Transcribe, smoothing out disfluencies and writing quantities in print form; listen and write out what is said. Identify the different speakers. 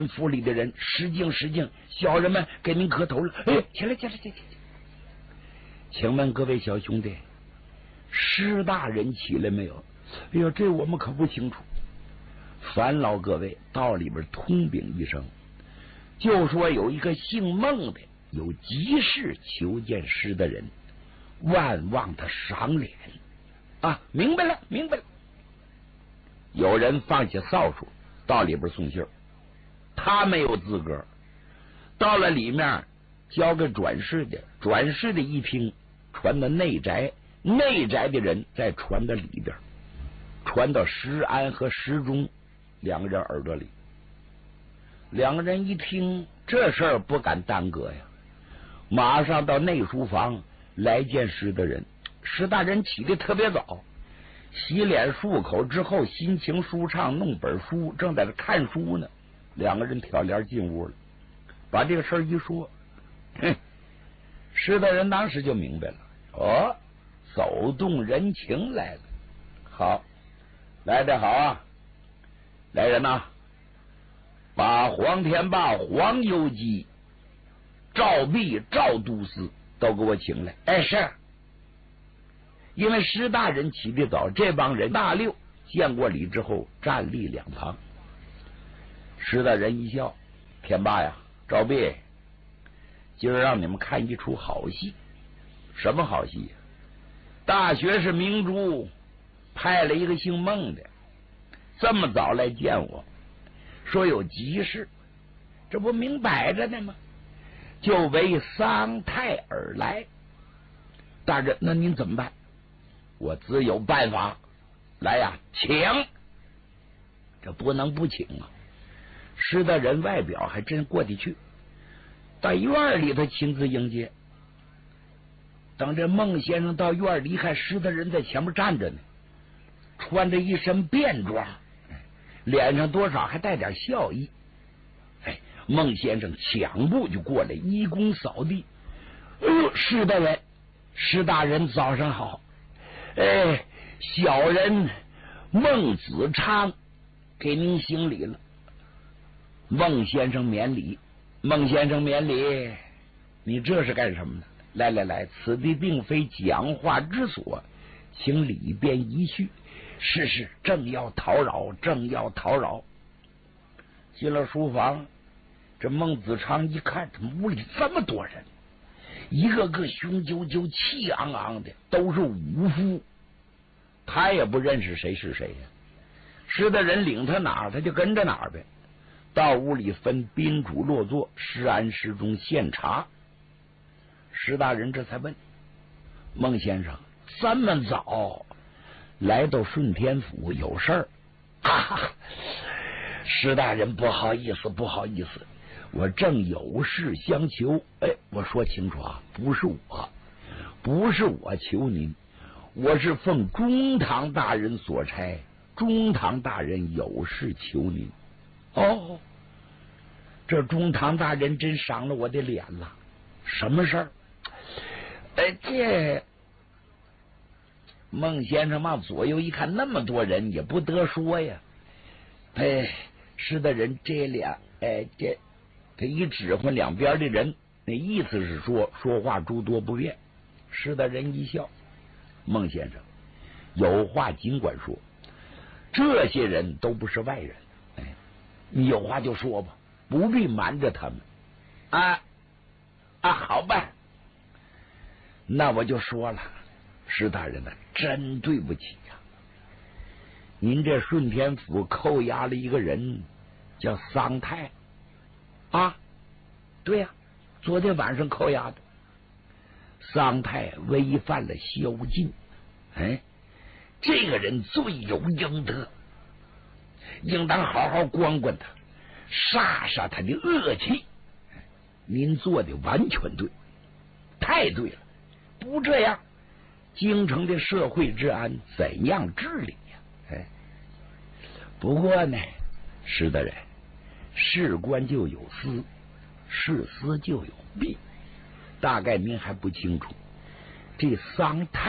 Speaker 1: 府里的人使劲使劲，小人们给您磕头了。哎，起来起来起来！请问各位小兄弟，施大人起来没有？哎呦，这我们可不清楚。烦劳各位到里边通禀一声，就说有一个姓孟的有急事求见施的人，万望他赏脸啊！明白了，明白了。有人放下扫帚到里边送信儿，他没有资格。到了里面交给转世的，转世的一听传到内宅，内宅的人再传到里边，传到石安和石中两个人耳朵里。两个人一听这事儿不敢耽搁呀，马上到内书房来见施的人。施大人起得特别早，洗脸漱口之后心情舒畅，弄本书正在这看书呢。两个人挑帘进屋了，把这个事儿一说，施大人当时就明白了。哦，走动人情来了，好，来得好啊！来人呐，把黄天霸、黄游基、赵弼、赵都司都给我请来。哎，是。因为施大人起得早，这帮人大六见过礼之后站立两旁。施大人一笑：“天霸呀，赵弼，今儿让你们看一出好戏。什么好戏呀？大学士明珠派了一个姓孟的，这么早来见我，说有急事，这不明摆着呢吗？就为丧太而来。大人，那您怎么办？我自有办法。来呀，请！这不能不请啊。施大人外表还真过得去，到院里他亲自迎接。等这孟先生到院里，看施大人在前面站着呢，穿着一身便装，脸上多少还带点笑意。哎，孟先生抢步就过来，一躬扫地。哎呦，施大人，施大人早上好。哎，小人孟子昌给您行礼了。孟先生免礼，孟先生免礼。你这是干什么呢？来来来，此地并非讲话之所，请里边一叙。是是，正要叨扰，正要叨扰。进了书房，这孟子昌一看，这屋里这么多人，一个个雄赳赳、气昂昂的，都是武夫。他也不认识谁是谁呀。施大人领他哪儿，他就跟着哪儿呗。到屋里分宾主落座，施安、施中献茶。施大人这才问孟先生：“这么早来到顺天府有事儿？”施大人不好意思，不好意思，我正有事相求。哎，我说清楚啊，不是我求您，我是奉中堂大人所差，中堂大人有事求您。哦，这中堂大人真赏了我的脸了。什么事儿？这孟先生往左右一看，那么多人也不得说呀。施大人这俩，他一指挥两边的人，那意思是说话诸多不便。施大人一笑：“孟先生有话尽管说，这些人都不是外人，你有话就说吧，不必瞒着他们。”好吧，那我就说了。施大人呢，真对不起呀，您这顺天府扣押了一个人叫桑泰啊。对呀，昨天晚上扣押的。桑泰违反了宵禁，这个人罪有应得，应当好好管管他，杀杀他的恶气。您做的完全对，太对了。不这样，京城的社会治安怎样治理呀？不过呢，施大人，事关就有私，事私就有弊，大概您还不清楚。这桑泰